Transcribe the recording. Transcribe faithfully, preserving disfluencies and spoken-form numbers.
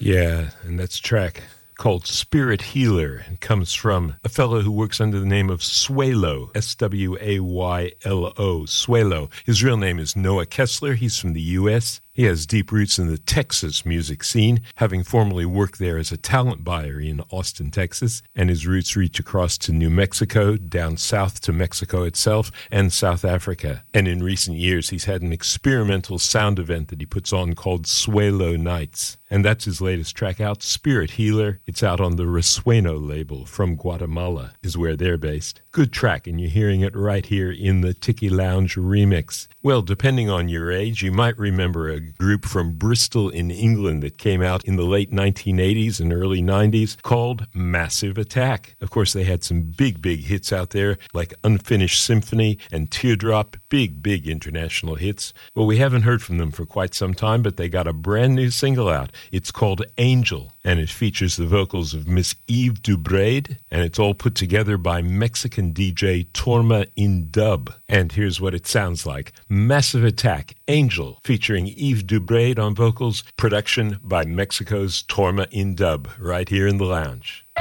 Yeah, and that's a track called Spirit Healer. It comes from a fellow who works under the name of Swaylo, S W A Y L O, Swaylo. His real name is Noah Kessler. He's from the U S He has deep roots in the Texas music scene, having formerly worked there as a talent buyer in Austin, Texas, and his roots reach across to New Mexico, down south to Mexico itself, and South Africa. And in recent years, he's had an experimental sound event that he puts on called Swaylo Nights. And that's his latest track out, Spirit Healer. It's out on the Resueno label from Guatemala, is where they're based. Good track, and you're hearing it right here in the Tiki Lounge remix. Well, depending on your age, you might remember a group from Bristol in England that came out in the late nineteen eighties and early nineties called Massive Attack. Of course, they had some big, big hits out there like Unfinished Symphony and Teardrop, big, big international hits. Well, we haven't heard from them for quite some time, but they got a brand new single out. It's called Angel, and it features the vocals of Miss Eve Dubraid, and it's all put together by Mexican D J Torma in Dub. And here's what it sounds like. Massive Attack, Angel, featuring Eve Dubraid on vocals, production by Mexico's Torma in Dub, right here in the lounge.